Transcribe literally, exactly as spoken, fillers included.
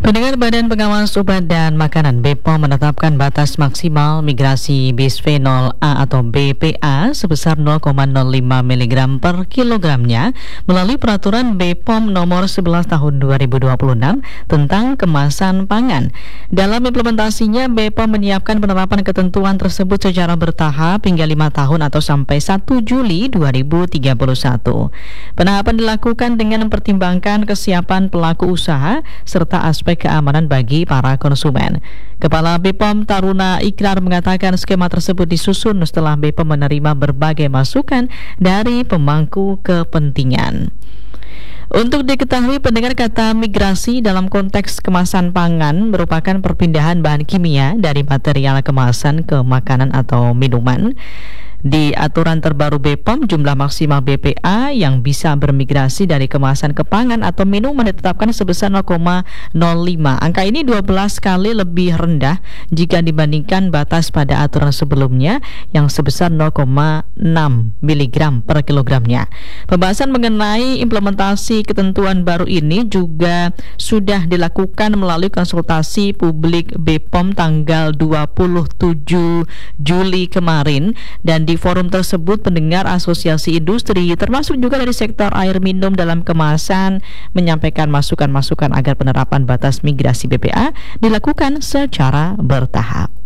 Pendengar, Badan Pengawas Obat dan Makanan B P O M menetapkan batas maksimal migrasi bisfenol A atau B P A sebesar nol koma nol lima miligram per kilogramnya melalui peraturan B P O M nomor sebelas tahun dua ribu dua puluh enam tentang kemasan pangan. Dalam implementasinya, B P O M menyiapkan penerapan ketentuan tersebut secara bertahap hingga lima tahun atau sampai satu Juli dua ribu tiga puluh satu. Penahapan dilakukan dengan mempertimbangkan kesiapan pelaku usaha serta aspek keamanan bagi para konsumen. Kepala B P O M Taruna Ikrar mengatakan skema tersebut disusun setelah B P O M menerima berbagai masukan dari pemangku kepentingan. Untuk diketahui, pendengar, kata migrasi dalam konteks kemasan pangan merupakan perpindahan bahan kimia dari material kemasan ke makanan atau minuman. Di aturan terbaru B P O M, jumlah maksimal B P A yang bisa bermigrasi dari kemasan ke pangan atau minuman ditetapkan sebesar nol koma nol lima. Angka ini dua belas kali lebih rendah jika dibandingkan batas pada aturan sebelumnya yang sebesar nol koma enam miligram per kilogramnya. Pembahasan mengenai implementasi ketentuan baru ini juga sudah dilakukan melalui konsultasi publik B P O M tanggal dua puluh tujuh Juli kemarin, dan di forum tersebut pendengar asosiasi industri termasuk juga dari sektor air minum dalam kemasan menyampaikan masukan-masukan agar penerapan batas migrasi B P A dilakukan secara bertahap.